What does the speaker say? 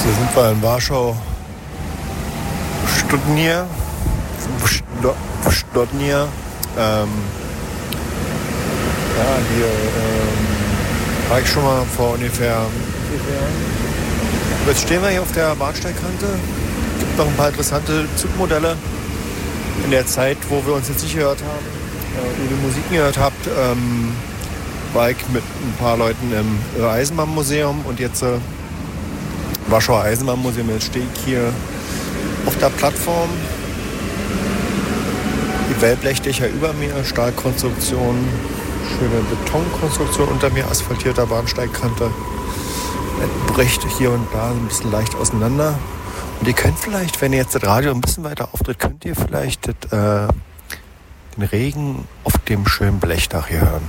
So sind wir in Warschau. Studnia. Hier war ich schon mal vor ungefähr 4 Jahren. Jetzt stehen wir hier auf der Bahnsteigkante. Es gibt noch ein paar interessante Zugmodelle. In der Zeit, wo wir uns jetzt nicht gehört haben, wo ihr die Musiken gehört habt, war ich mit ein paar Leuten im Eisenbahnmuseum und jetzt Warschauer Eisenbahnmuseum. Jetzt stehe ich hier auf der Plattform. Die Wellblechdächer über mir, Stahlkonstruktion, schöne Betonkonstruktion unter mir, asphaltierter Bahnsteigkante. Es bricht hier und da ein bisschen leicht auseinander. Und ihr könnt vielleicht, wenn ihr jetzt das Radio ein bisschen weiter auftritt, könnt ihr vielleicht den Regen auf dem schönen Blechdach hier hören.